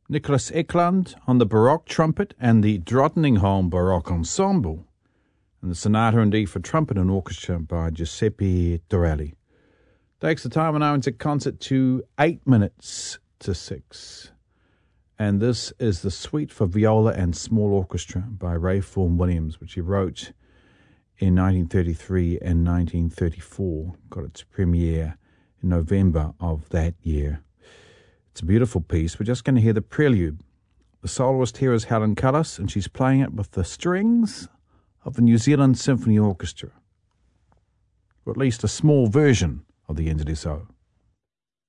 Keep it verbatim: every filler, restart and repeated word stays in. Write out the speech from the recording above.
Nicholas Eklund on the Baroque trumpet and the Drottningholm Baroque Ensemble, and the Sonata in D for Trumpet and Orchestra by Giuseppe Torelli. Takes the time on our concert to eight minutes to six. And this is the Suite for Viola and Small Orchestra by Ray Vaughan Williams, which he wrote in nineteen thirty-three and nineteen thirty-four. Got its premiere in November of that year. It's a beautiful piece. We're just going to hear the prelude. The soloist here is Helen Cullis, and she's playing it with the strings of the New Zealand Symphony Orchestra, or at least a small version of the N Z S O.